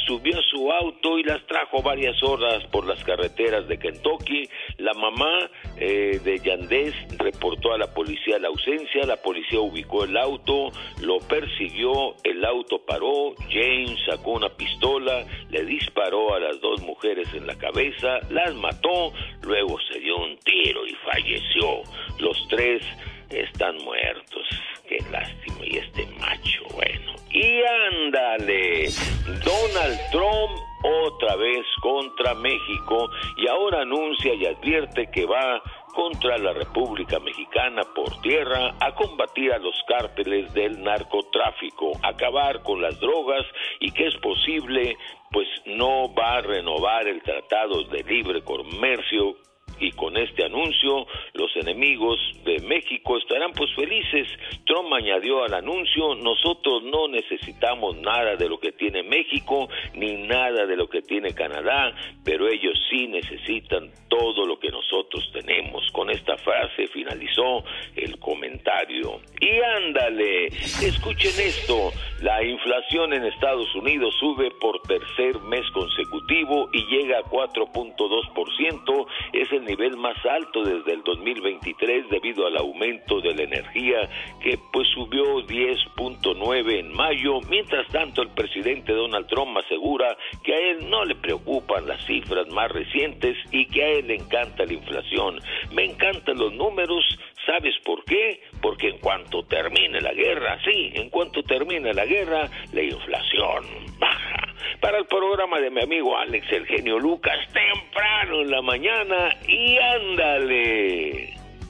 subió a su auto y las trajo varias horas por las carreteras de Kentucky. La mamá de Yandés reportó a la policía la ausencia. La policía ubicó el auto, lo persiguió, el auto paró. James sacó una pistola, le disparó a las dos mujeres en la cabeza, las mató, luego se dio un tiro y falleció. Los tres están muertos. Qué lástima. Y este macho, bueno. Y ándale, Donald Trump otra vez contra México y ahora anuncia y advierte que va contra la República Mexicana por tierra a combatir a los cárteles del narcotráfico, acabar con las drogas y que es posible, pues no va a renovar el Tratado de Libre Comercio. Y con este anuncio, los enemigos de México estarán pues felices. Trump añadió al anuncio: nosotros no necesitamos nada de lo que tiene México, ni nada de lo que tiene Canadá, pero ellos sí necesitan todo lo que nosotros tenemos. Con esta frase finalizó el comentario. Y ándale, escuchen esto, la inflación en Estados Unidos sube por tercer mes consecutivo y llega a 4.2%, es el nivel más alto desde el 2023 debido al aumento de la energía que pues subió 10.9 en mayo. Mientras tanto, el presidente Donald Trump asegura que a él no le preocupan las cifras más recientes y que a él le encanta la inflación. Me encantan los números, ¿sabes por qué? Porque en cuanto termine la guerra, en cuanto termine la guerra, la inflación baja. Para el programa de mi amigo Alex, el genio Lucas, temprano en la mañana, y ándale.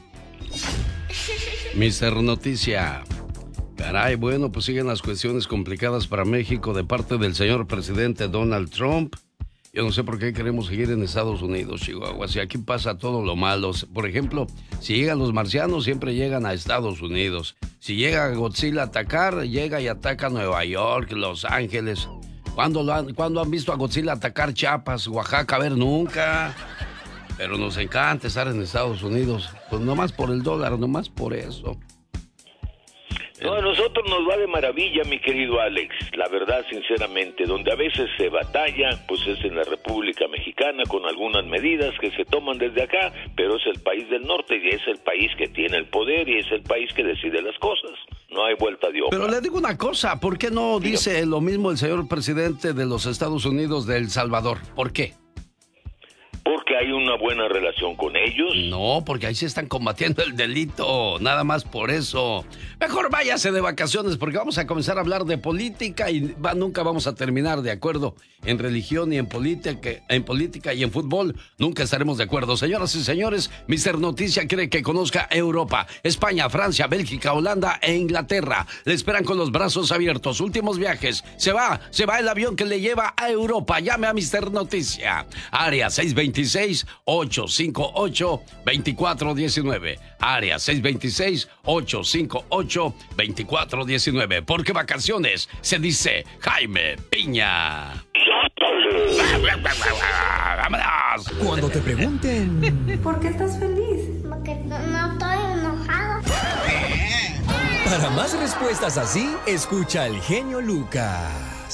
Mister Noticia. Caray, bueno, pues siguen las cuestiones complicadas para México de parte del señor presidente Donald Trump. Yo no sé por qué queremos seguir en Estados Unidos, Chihuahua. Si aquí pasa todo lo malo. Por ejemplo, si llegan los marcianos, siempre llegan a Estados Unidos. Si llega Godzilla a atacar, llega y ataca Nueva York, Los Ángeles. ¿Cuándo han visto a Godzilla atacar Chiapas, Oaxaca? A ver, nunca. Pero nos encanta estar en Estados Unidos. Pues nomás por el dólar, nomás por eso. No, a nosotros nos va de maravilla, mi querido Alex. La verdad, sinceramente, donde a veces se batalla, pues es en la República Mexicana, con algunas medidas que se toman desde acá, pero es el país del norte y es el país que tiene el poder y es el país que decide las cosas. No hay vuelta de hoja. Pero le digo una cosa, ¿por qué no dice lo mismo el señor presidente de los Estados Unidos de El Salvador? ¿Por qué? Porque hay una buena relación con ellos. No, porque ahí se están combatiendo el delito, nada más por eso. Mejor váyase de vacaciones porque vamos a comenzar a hablar de política y nunca vamos a terminar de acuerdo. En religión y en política y en fútbol nunca estaremos de acuerdo. Señoras y señores, Mister Noticia quiere que conozca Europa, España, Francia, Bélgica, Holanda e Inglaterra. Le esperan con los brazos abiertos. Últimos viajes. Se va el avión que le lleva a Europa. Llame a Mister Noticia. Área 626-858-2419. Área 626-858-2419. Porque vacaciones se dice Jaime Piña. ¡Vámonos! Cuando te pregunten ¿por qué estás feliz? Porque no estoy enojado. Para más respuestas así, escucha al genio Lucas.